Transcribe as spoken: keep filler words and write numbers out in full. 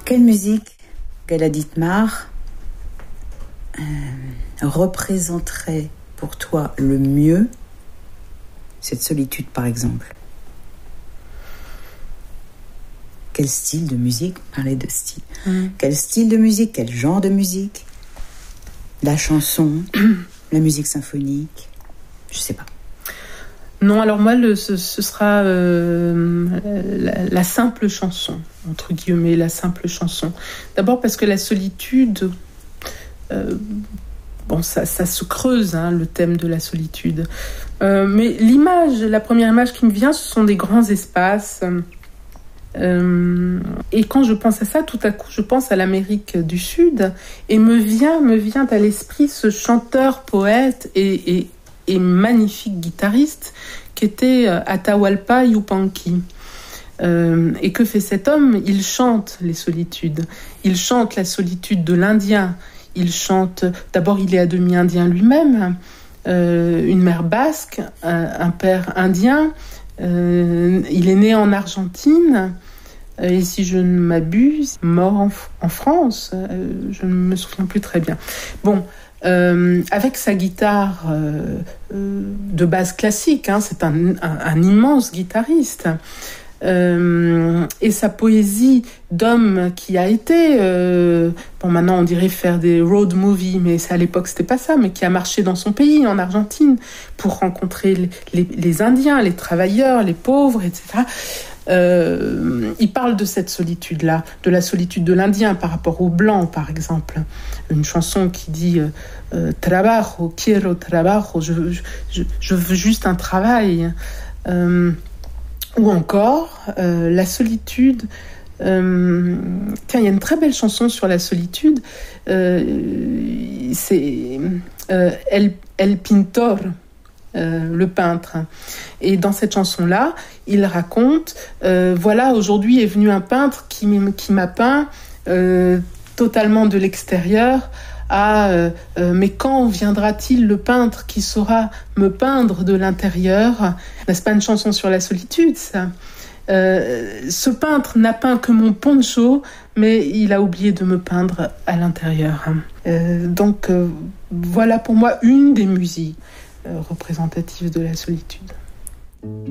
quelle musique, Gala Dittmar, euh, représenterait pour toi le mieux cette solitude, par exemple? Quel style de musique? Parler de style. Mmh. Quel style de musique? Quel genre de musique? La chanson, la musique symphonique, je sais pas. Non, alors moi, le, ce, ce sera euh, la, la simple chanson, entre guillemets, la simple chanson. D'abord parce que la solitude, euh, bon, ça, ça se creuse, hein, le thème de la solitude. Euh, mais l'image, la première image qui me vient, ce sont des grands espaces. Euh, et quand je pense à ça, tout à coup, je pense à l'Amérique du Sud et me vient, me vient à l'esprit ce chanteur, poète et, et et magnifique guitariste qui était Atahualpa Yupanqui. Euh, et que fait cet homme? Il chante les solitudes. Il chante la solitude de l'Indien. Il chante... D'abord, il est à demi indien lui-même, euh, une mère basque, un, un père indien. Euh, il est né en Argentine. Et si je ne m'abuse, mort en, en France. Euh, je ne me souviens plus très bien. Bon... Euh, avec sa guitare euh, euh, de base classique, hein, c'est un, un, un immense guitariste, euh, et sa poésie d'homme qui a été, euh, bon maintenant on dirait faire des road movies, mais c'est, à l'époque c'était pas ça, mais qui a marché dans son pays, en Argentine, pour rencontrer les, les, les Indiens, les travailleurs, les pauvres, et cetera. Euh, il parle de cette solitude-là, de la solitude de l'Indien par rapport aux Blancs, par exemple. Une chanson qui dit euh, « Trabajo, quiero trabajo », je, je, je veux juste un travail. Euh, ou encore, euh, la solitude... Euh, tiens, il y a une très belle chanson sur la solitude. Euh, c'est euh, El, El Pintor, Euh, le peintre. Et dans cette chanson-là, il raconte euh, voilà, aujourd'hui est venu un peintre qui, qui m'a peint euh, totalement de l'extérieur. Ah, euh, euh, mais quand viendra-t-il le peintre qui saura me peindre de l'intérieur? N'est-ce pas une chanson sur la solitude, ça? Euh, ce peintre n'a peint que mon poncho, mais il a oublié de me peindre à l'intérieur. Euh, donc, euh, voilà pour moi une des musiques représentative de la solitude.